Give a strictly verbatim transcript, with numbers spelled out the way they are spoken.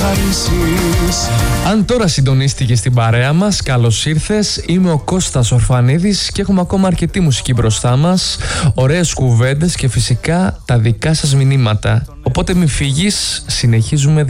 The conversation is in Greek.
χαρίσεις. Αν τώρα συντονίστηκε στην παρέα μας, καλώς ήρθες. Είμαι ο Κώστας Ορφανίδης και έχουμε ακόμα αρκετή μουσική μπροστά μας, ωραίες κουβέντες και φυσικά τα δικά σας μηνύματα. Οπότε μην φύγεις, συνεχίζουμε